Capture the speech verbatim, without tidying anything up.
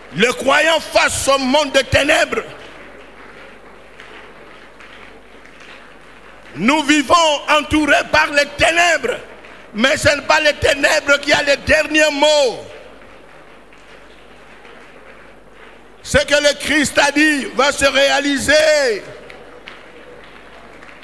Le croyant face au monde de ténèbres. Nous vivons entourés par les ténèbres, mais ce n'est pas les ténèbres qui a les derniers mots. Ce que le Christ a dit va se réaliser.